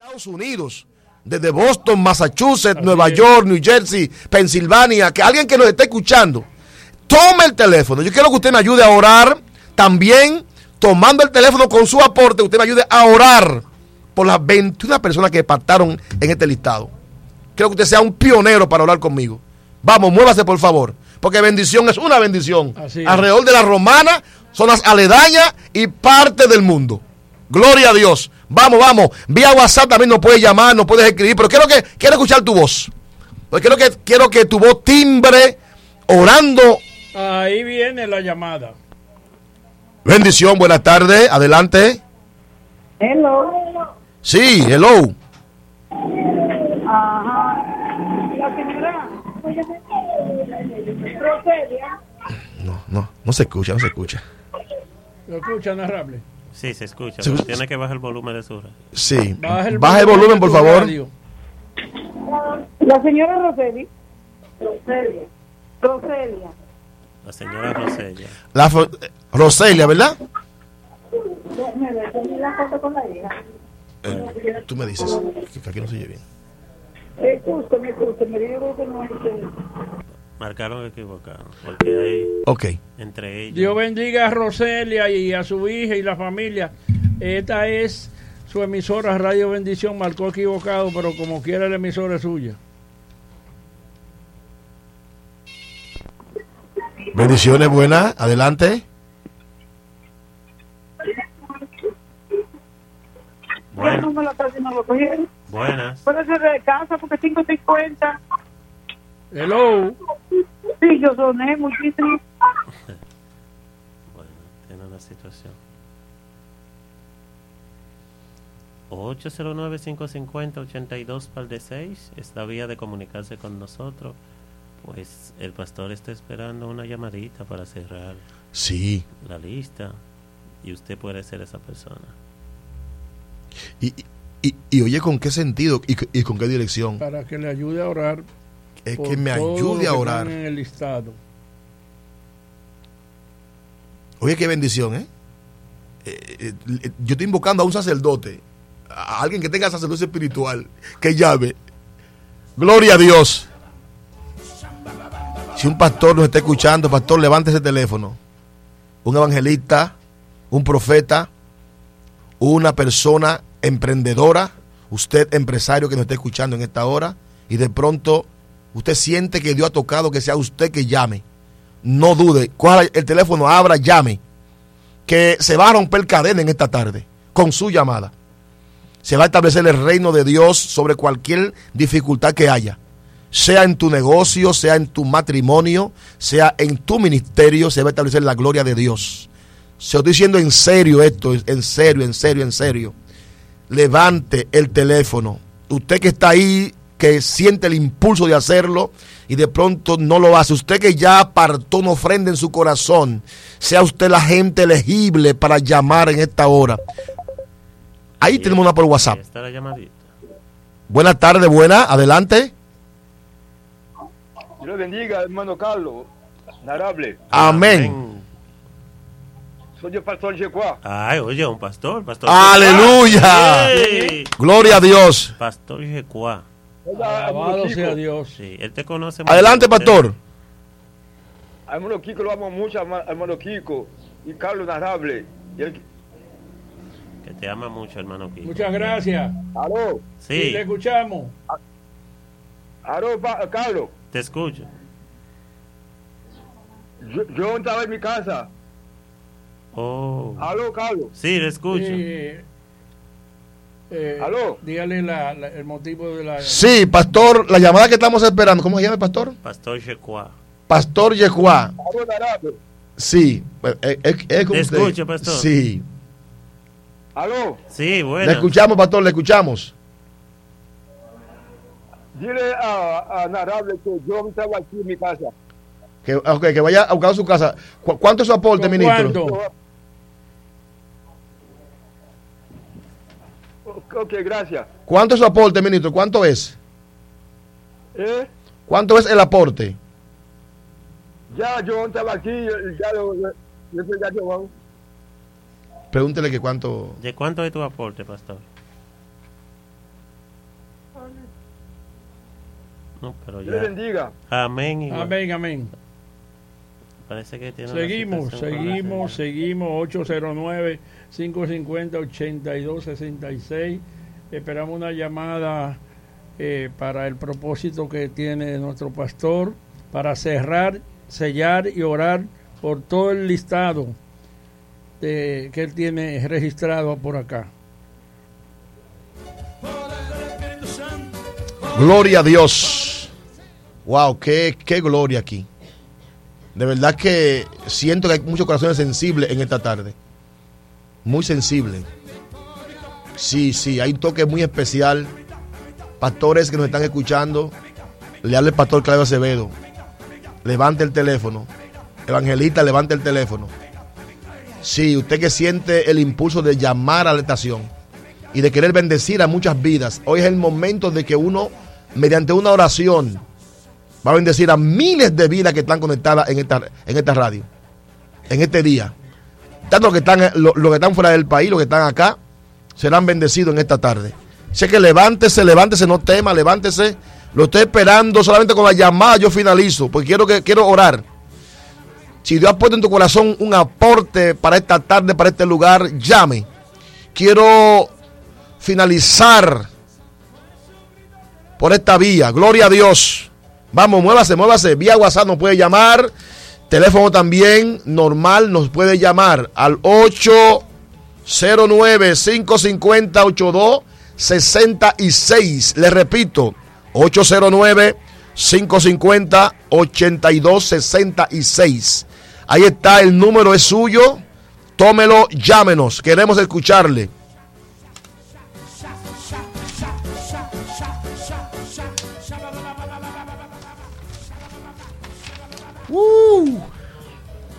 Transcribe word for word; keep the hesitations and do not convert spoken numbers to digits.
Estados Unidos, desde Boston, Massachusetts, Nueva York, New Jersey, Pensilvania, que alguien que nos esté escuchando, tome el teléfono. Yo quiero que usted me ayude a orar. También, tomando el teléfono con su aporte, usted me ayude a orar por las veintiuna personas que pactaron en este listado. Quiero que usted sea un pionero para orar conmigo. Vamos, muévase por favor, porque bendición es una bendición. Así es. Alrededor de la Romana, zonas aledañas y parte del mundo. Gloria a Dios. Vamos, vamos. Vía WhatsApp también nos puedes llamar, nos puedes escribir, pero quiero que quiero escuchar tu voz. Porque quiero que quiero que tu voz timbre orando. Ahí viene la llamada. Bendición, buenas tardes. Adelante. Hello. Sí, hello. Ajá. La señora Roselia. No, no, no se escucha, no se escucha. ¿Lo escucha, narrable? Sí, se escucha. Se- Pero tiene que bajar el volumen de su radio. Sí. Baja el Baja el volumen, de por tu favor. radio. La señora Roselia. Roselia. Roselia. La señora Roselia. La fo- eh, Roselia, ¿verdad? Déjame ver, tenía la foto con la hija. Eh, tú me dices que aquí no se oye bien. Escúchame, escúchame, digo que no es que... Marcaron equivocado. Porque hay Ok. entre ellos. Dios bendiga a Roselia y a su hija y la familia. Esta es su emisora Radio Bendición. Marcó equivocado, pero como quiera la emisora es suya. Bendiciones, buenas. Adelante. Bueno. No me la casi no lo cogieron. Buenas. Puede ser de casa porque cinco cincuenta. Hello. Sí, yo soné muchísimo. Bueno, tiene una situación. ocho cero nueve, cinco cinco cero, ocho dos par de seis es la vía de comunicarse con nosotros. Pues el pastor está esperando una llamadita para cerrar Sí. la lista y usted puede ser esa persona. Y, y, y oye, ¿con qué sentido y, y con qué dirección? Para que le ayude a orar. Es por que me todo ayude lo a que orar. están en el listado. Oye, qué bendición, ¿eh? Eh, eh, eh, Yo estoy invocando a un sacerdote, a alguien que tenga sacerdocio espiritual, que llame. Gloria a Dios. Si un pastor nos está escuchando, pastor, levante ese teléfono. Un evangelista, un profeta, una persona emprendedora, usted empresario que nos está escuchando en esta hora, y de pronto usted siente que Dios ha tocado, que sea usted que llame. No dude, coja el teléfono, abra, llame. Que se va a romper cadena en esta tarde con su llamada. Se va a establecer el reino de Dios sobre cualquier dificultad que haya. Sea en tu negocio, sea en tu matrimonio, sea en tu ministerio, se va a establecer la gloria de Dios. Se lo estoy diciendo en serio esto, en serio, en serio, en serio. Levante el teléfono. Usted que está ahí, que siente el impulso de hacerlo y de pronto no lo hace. Usted que ya apartó una ofrenda en su corazón, sea usted la gente elegible para llamar en esta hora. Ahí Ahí tenemos una por WhatsApp. Ahí está la llamadita. Buenas tardes, buena, adelante. Dios bendiga, hermano Carlos, narable. Amén. Soy el pastor Jecuá. Ay, oye, un pastor, pastor. Aleluya. Hey. Gloria a Dios. Pastor Jecuá. Alabado sea Dios. Sí, él te conoce muy Adelante, bien. pastor. Hermano Kiko, lo amo mucho, herma- hermano Kiko. Y Carlos narable. Y el- Que te ama mucho, hermano Kiko. Muchas gracias. Aló, Sí, Sí, le escuchamos. aló, pa- Carlos. te escucho. Yo, yo estaba en mi casa. Oh. Aló, Carlos. Sí, le escucho. Eh, eh, Aló. Dígale la- la- el motivo de la... Sí, pastor, la llamada que estamos esperando, ¿cómo se llama, pastor? Pastor Jecuá. Pastor Yehuá. Aló, narable. Sí, es, es, es con Le usted. escucho, pastor. Sí, Aló, Sí, le bueno. escuchamos, pastor, le escuchamos. dile a, a narable que yo estaba aquí en mi casa. Que, okay, que vaya a buscar su casa. ¿Cu- ¿Cuánto es su aporte, ¿Con ministro? cuánto? Ok, gracias. ¿Cuánto es su aporte, ministro? ¿Cuánto es? ¿Eh? ¿Cuánto es el aporte? Ya yo estaba aquí, ya lo... Yo, yo, ya yo, Pregúntele que cuánto. ¿De cuánto es tu aporte, pastor? No, pero Dios le ya. bendiga. Amén. igual. Amén, amén. Parece que tiene una Seguimos, situación con la seguimos, señal. seguimos. ocho cero nueve, cinco cinco cero, ocho dos seis seis. Esperamos una llamada eh, para el propósito que tiene nuestro pastor, para cerrar, sellar y orar por todo el listado de, que él tiene registrado por acá. Gloria a Dios. Wow, qué, qué gloria aquí. De verdad que siento que hay muchos corazones sensibles en esta tarde. Muy sensibles. Sí, sí, hay un toque muy especial. Pastores que nos están escuchando, le habla el pastor Claudio Acevedo. Levante el teléfono. Evangelista, levante el teléfono. Sí, usted que siente el impulso de llamar a la estación y de querer bendecir a muchas vidas. Hoy es el momento de que uno, mediante una oración, va a bendecir a miles de vidas que están conectadas en esta, en esta radio, en este día. Tanto los que están, los, los que están fuera del país, los que están acá, serán bendecidos en esta tarde. Sé que levántese, levántese, no tema, levántese. Lo estoy esperando, solamente con la llamada yo finalizo, porque quiero, que, quiero orar. Si Dios ha puesto en tu corazón un aporte para esta tarde, para este lugar, llame. Quiero finalizar por esta vía. Gloria a Dios. Vamos, muévase, muévase. Vía WhatsApp nos puede llamar. Teléfono también normal nos puede llamar al ocho cero nueve, cinco cinco cero, ocho dos seis seis. Le repito, ocho cero nueve, cinco cinco cero, ocho dos seis seis. Ahí está, el número es suyo. Tómelo, llámenos. Queremos escucharle. Uh.